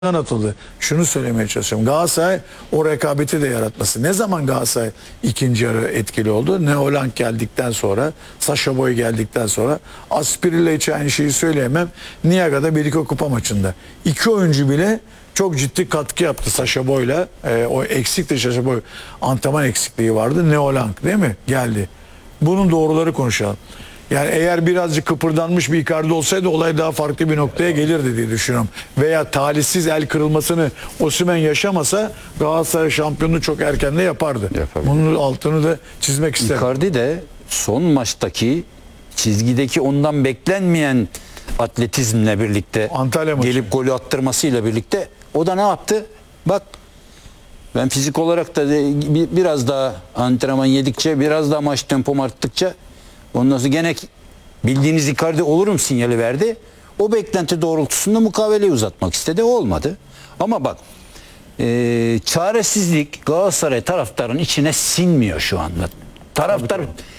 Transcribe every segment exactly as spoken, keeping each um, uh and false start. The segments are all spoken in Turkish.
atıldı. Şunu söylemeye çalışıyorum. Galatasaray o rekabeti de yaratması. Ne zaman Galatasaray ikinci yarı etkili oldu? Neolank geldikten sonra, Sacha Boey geldikten sonra, Aspirilla için aynı şeyi söyleyemem. Niaga'da bir iki kupa maçında. İki oyuncu bile çok ciddi katkı yaptı Sacha Boey'la. E, o eksikti Sacha Boey. Antrenman eksikliği vardı. Neolank değil mi? Geldi. Bunun doğruları konuşalım. Yani eğer birazcık kıpırdanmış bir Icardi olsaydı olay daha farklı bir noktaya gelirdi diye düşünüyorum. Veya talihsiz el kırılmasını Osimhen yaşamasa Galatasaray şampiyonluğu çok erken de yapardı. Yapabilir. Bunun altını da çizmek isterim. Icardi de son maçtaki çizgideki ondan beklenmeyen atletizmle birlikte Antalya maçı. gelip golü attırmasıyla birlikte o da ne yaptı? Bak ben fizik olarak da biraz daha antrenman yedikçe, biraz daha maç tempom arttıkça ondan sonra gene bildiğiniz Icardi olurum sinyali verdi. O beklenti doğrultusunda mukaveleyi uzatmak istedi. Olmadı. Ama bak e, çaresizlik Galatasaray taraftarın içine sinmiyor şu anda. Taraftar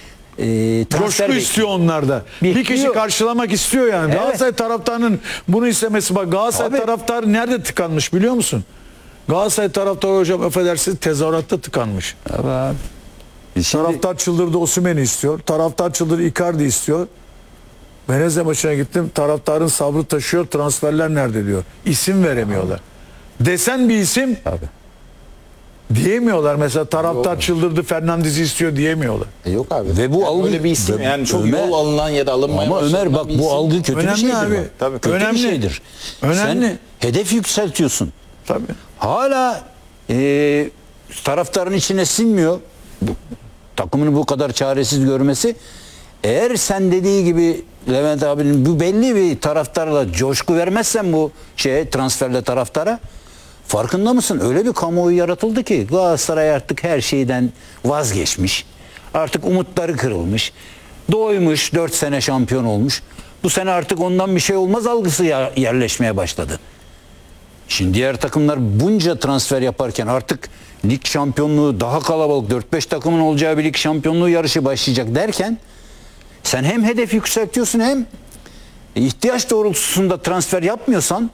e, Coşku istiyor onlarda. Bir Bekliyor. kişi karşılamak istiyor yani. Evet. Galatasaray taraftarının bunu istemesi. Bak Galatasaray Abi. taraftarı nerede tıkanmış biliyor musun? Galatasaray taraftarı hocam affedersiniz tezahüratta tıkanmış. Abi. Şimdi, Taraftar çıldırdı Osimhen'i istiyor. Taraftar çıldırdı Icardi istiyor. Venezia maçına gittim. Taraftarın sabrı taşıyor. Transferler nerede diyor. İsim veremiyorlar. Desen bir isim abi. diyemiyorlar. Mesela taraftar çıldırdı Fernandez'i istiyor diyemiyorlar. E yok abi. Ve bu Yani algı öyle bir isim ve yani çok Ömer- yol alınan ya da alınmaya Ama başlanan Ömer bak bir bu isim. algı kötü Önemli bir şeydir. abi. bak. Tabii. Kötü Önemli. bir şeydir. Önemli. Sen hedef yükseltiyorsun. Tabii. Hala e, taraftarın içine sinmiyor. Bu, takımını bu kadar çaresiz görmesi. Eğer sen dediği gibi Levent abinin bu belli bir taraftarla coşku vermezsen bu şeye transferle taraftara farkında mısın? Öyle bir kamuoyu yaratıldı ki Galatasaray artık her şeyden vazgeçmiş. Artık umutları kırılmış. Doymuş, dört sene şampiyon olmuş. Bu sene artık ondan bir şey olmaz algısı ya- yerleşmeye başladı. Şimdi diğer takımlar bunca transfer yaparken artık lig şampiyonluğu daha kalabalık dört beş takımın olacağı bir lig şampiyonluğu yarışı başlayacak derken sen hem hedef yükseltiyorsun hem ihtiyaç doğrultusunda transfer yapmıyorsan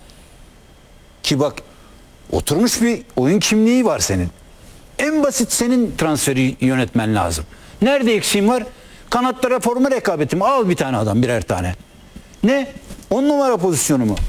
ki bak oturmuş bir oyun kimliği var senin. En basit senin transferi yönetmen lazım. Nerede eksiğin var? Kanatlara forma rekabeti mi? Al bir tane adam birer tane. Ne? On numara pozisyonu mu?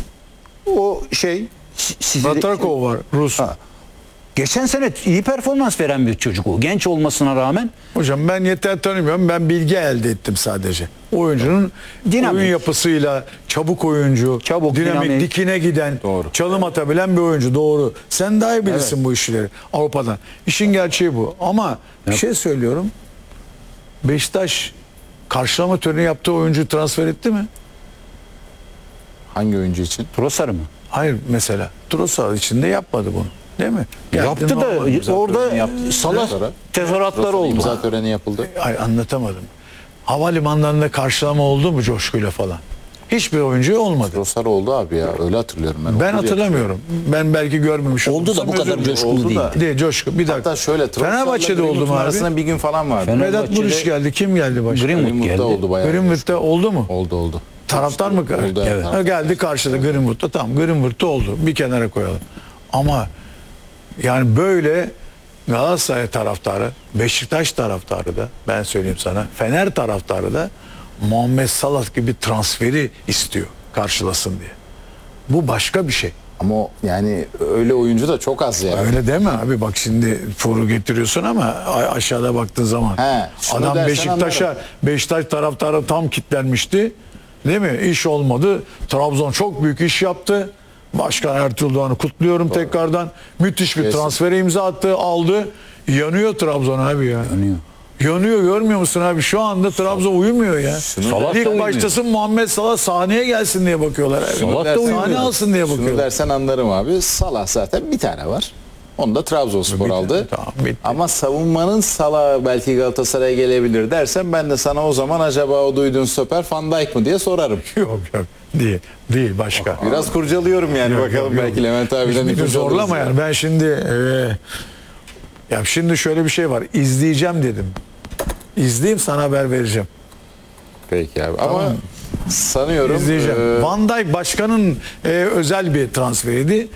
O şey sizi Batakov var Rus. Ha. Geçen sene iyi performans veren bir çocuk o. Genç olmasına rağmen. Hocam ben yeter tanımıyorum. Ben bilgi elde ettim sadece. Oyuncunun Dinamik. oyun yapısıyla çabuk oyuncu, Çabuk, dinamik, dinamik. dikine giden, Doğru. çalım atabilen bir oyuncu. Doğru. Sen daha iyi bilirsin bu işleri Avrupa'dan. İşin gerçeği bu. Ama bir şey söylüyorum. Beşiktaş karşılama töreni yaptığı oyuncu transfer etti mi? Hangi oyuncu için? Trossard mı? Hayır mesela. Trossard için de yapmadı bunu. Değil mi? Geldi, Yaptı ne olmadı? da imza orada töreni yaptı. Salah Sonra- tezahüratları oldu. İmza töreni yapıldı. Ay anlatamadım. Havalimanlarında karşılama oldu mu coşkuyla falan? Hiçbir oyuncu olmadı. Rosar oldu abi ya. Öyle hatırlıyorum ben. Ben Oldu diye hatırlamıyorum. Ben belki görmemiş Oldu da olursam bu kadar özür dilerim. coşkulu Oldu değil. da. Değil coşku. Bir dakika. Hatta şöyle Fenerbahçe'de oldu mu abi? arasında bir gün falan vardı. Fener- Vedat Fenerbahçe'de- Muriç geldi. Kim geldi başka? Greenwood Greenwood'da geldi. oldu bayağı. Greenwood'da oldu mu? Oldu oldu. Taraftar mı? Oldu, Evet. evet. Ha, geldi karşıda Greenwood'da. Tamam Greenwood'da oldu. Bir kenara koyalım. Ama yani böyle Galatasaray taraftarı, Beşiktaş taraftarı da ben söyleyeyim sana Fener taraftarı da Muhammed Salah gibi transferi istiyor karşılasın diye. Bu başka bir şey. Ama o yani öyle oyuncu da çok az yani. Öyle deme abi bak şimdi foru getiriyorsun ama a- aşağıda baktığın zaman He, şunu adam dersen Beşiktaş'a anlarım. Beşiktaş taraftarı tam kitlenmişti. Değil mi? İş olmadı. Trabzon çok büyük iş yaptı. Başkan Ertuğrul Doğan'ı kutluyorum tekrardan. Müthiş bir Kesin. transfere imza attı, aldı. Yanıyor Trabzon abi ya. Yanıyor. Yanıyor görmüyor musun abi? Şu anda Trabzon uyumuyor ya. Salah da İlk uyumuyor. baştasın Muhammed Salah sahneye gelsin diye bakıyorlar abi. Salah da dersen- uyumuyor. Sahne alsın diye Şunu bakıyorlar. dersen anlarım abi. Salah zaten bir tane var. Onu da Trabzonspor Bir tane, aldı. tamam, bitti. Ama savunmanın Salah belki Galatasaray'a gelebilir dersen ben de sana o zaman acaba o duyduğun stoper Van Dijk mı diye sorarım. Yok yok değil. Değil başka. Biraz kurcalıyorum yani Yok, bakalım yok, belki yok. Levent abiden Hiçbirini ipucu zorlama alırız yani. Ben şimdi e, ya şimdi şöyle bir şey var. İzleyeceğim dedim. İzleyeyim sana haber vereceğim. Peki abi ama Sanıyorum İzleyeceğim. e, Van Dijk başkanın e, özel bir transferiydi.